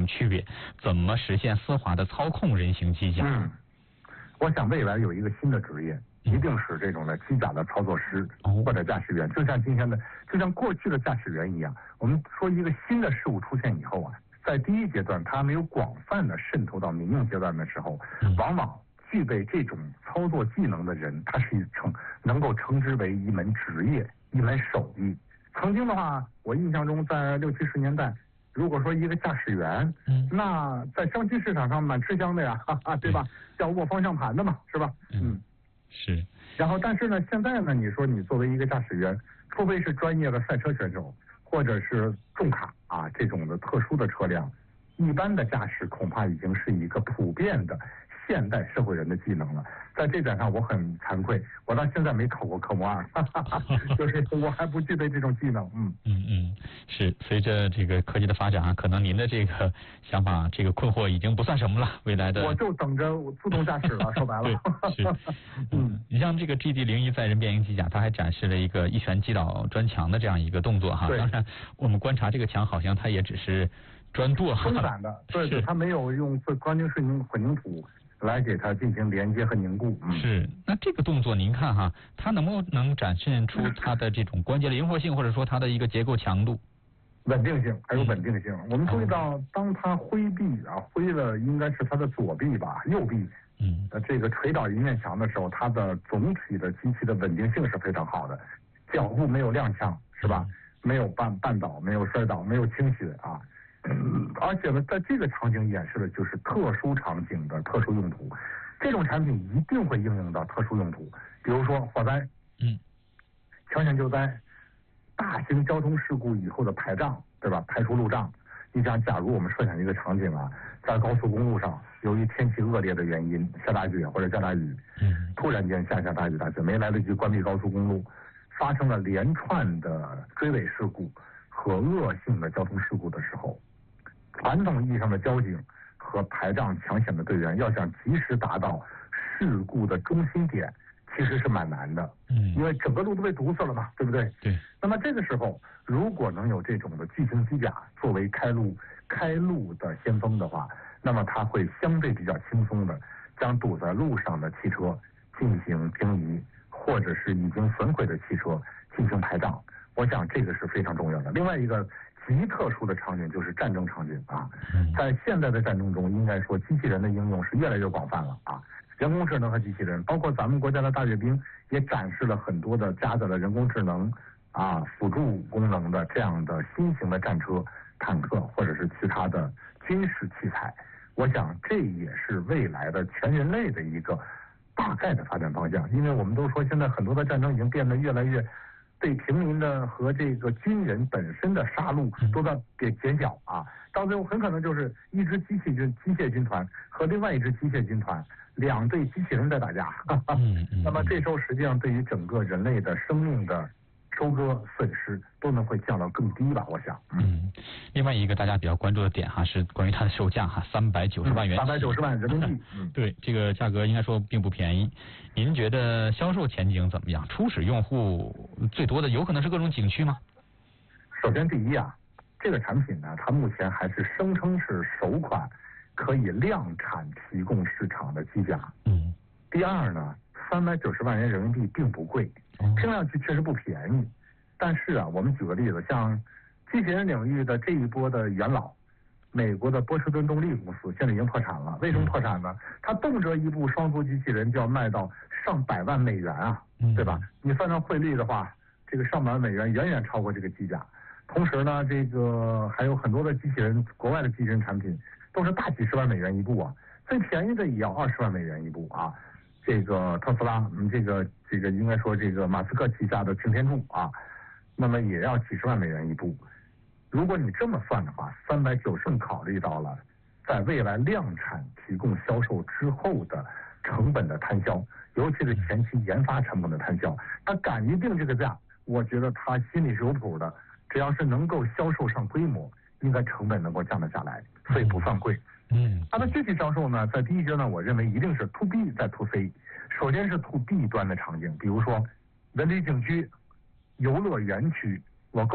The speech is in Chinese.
区别？怎么实现丝滑的操控人形机甲？ 我想未来有一个新的职业，一定是这种的机甲的操作师或者驾驶员，就像过去的驾驶员一样。我们说一个新的事物出现以后啊，在第一阶段它没有广泛的渗透到民用阶段的时候，往往具备这种操作技能的人，他是能够称之为一门职业、一门手艺。曾经的话，我印象中在60、70年代，如果说一个驾驶员，那在相亲市场上蛮吃香的呀，对吧？要握方向盘的嘛，是吧？ 是。 然后，但是呢，现在呢，你说你作为一个驾驶员，除非是专业的赛车选手，或者是重卡啊这种的特殊的车辆，一般的驾驶恐怕已经是一个普遍的现代社会人的技能了。在这点上我很惭愧，我到现在没考过科目2，就是我还不具备这种技能。 是。随着这个科技的发展啊，可能您的这个想法、这个困惑已经不算什么了。未来的我就等着自动驾驶了，说白了。 是。你像这个 GD01载人变形机甲，它还展示了一个一拳击倒砖墙的这样一个动作哈。当然，我们观察这个墙，好像它也只是砖垛松散的，对，它没有用钢筋水泥混凝土来给它进行连接和凝固。 是。那这个动作您看哈，它能不能展现出它的这种关节灵活性，或者说它的一个结构强度？ 稳定性，还有稳定性。我们注意到，当它挥臂挥了应该是它的左臂吧，右臂，这个捶倒一面墙的时候，它的总体的机器的稳定性是非常好的，脚步没有踉跄，是吧？没有绊倒，没有摔倒，没有倾斜啊。而且呢，在这个场景演示的就是特殊场景的特殊用途，这种产品一定会应用到特殊用途，比如说火灾，抢险救灾，大型交通事故以后的排障，对吧？排除路障。你想，假如我们设想一个场景啊，在高速公路上，由于天气恶劣的原因，下大雪或者下大雨，突然间下大雨大雪，没来得及关闭高速公路，发生了连串的追尾事故和恶性的交通事故的时候，传统意义上的交警和排障抢险的队员要想及时达到事故的中心点，其实是蛮难的，因为整个路都被堵死了嘛，对不对？ 对。 那么这个时候，如果能有这种的巨型机甲作为开路的先锋的话，那么它会相对比较轻松的将堵在路上的汽车进行平移，或者是已经损毁的汽车进行排障。我想这个是非常重要的。另外一个极特殊的场景就是战争场景啊，在现在的战争中，应该说机器人的应用是越来越广泛了啊。人工智能和机器人，包括咱们国家的大阅兵，也展示了很多的加载了人工智能辅助功能的这样的新型的战车、坦克或者是其他的军事器材。我想这也是未来的全人类的一个大概的发展方向，因为我们都说现在很多的战争已经变得越来越对平民的和这个军人本身的杀戮都在减小啊，到最后很可能就是一支机械军团和另外一支机械军团2队机器人在打架。那么这时候实际上对于整个人类的生命的收割损失都能会降到更低吧，我想。 另外一个大家比较关注的点是关于它的售价390万元 ，390万人民币。 对，这个价格应该说并不便宜。您觉得销售前景怎么样？初始用户最多的有可能是各种景区吗？ 首先第一这个产品呢，它目前还是声称是首款可以量产提供市场的机甲。第二呢，390万元人民币并不贵，听上去确实不便宜。但是我们举个例子，像机器人领域的这一波的元老，美国的波士顿动力公司现在已经破产了。为什么破产呢？它动辄一部双足机器人就要卖到上百万美元啊，对吧？你算上汇率的话，这个上百万美元远远超过这个机甲。同时呢，这个还有很多的机器人，国外的机器人产品都是大几十万美元一部啊，最便宜的也要20万美元一部啊。这个特斯拉，这个应该说这个马斯克旗下的擎天柱那么也要几十万美元一部。如果你这么算的话，390考虑到了在未来量产提供销售之后的成本的摊销，尤其是前期研发成本的摊销，他敢于定这个价，我觉得他心里是有谱的。只要是能够销售上规模，应该成本能够降得下来，所以不算贵。它的具体销售呢，在第一阶段，我认为一定是 to B 再 to C。首先是 to B 端的场景，比如说文旅景区、游乐园区、